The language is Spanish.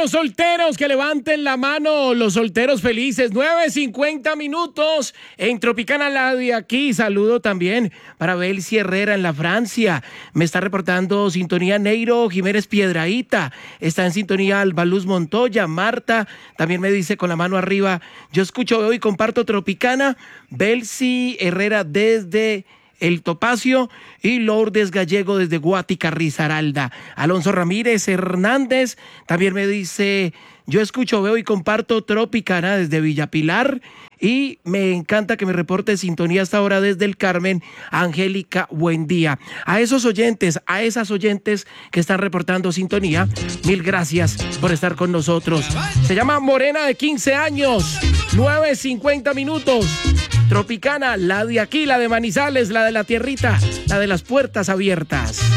los solteros que levanten la mano, los solteros felices, 9:50 minutos en Tropicana la de aquí. Saludo también para Belsi Herrera en la Francia. Me está reportando sintonía Neiro Jiménez Piedraíta. Está en sintonía Albaluz Montoya. Marta también me dice con la mano arriba, yo escucho, veo y comparto Tropicana. Belsi Herrera desde El Topacio y Lourdes Gallego desde Guática, Risaralda. Alonso Ramírez Hernández también me dice, yo escucho, veo y comparto Tropicana desde Villapilar y me encanta que me reporte sintonía hasta ahora desde el Carmen. Angélica, buen día. A esos oyentes, a esas oyentes que están reportando sintonía, mil gracias por estar con nosotros. Se llama Morena de 15 años, 9:50 minutos. Tropicana, la de aquí, la de Manizales, la de la tierrita, la de las puertas abiertas.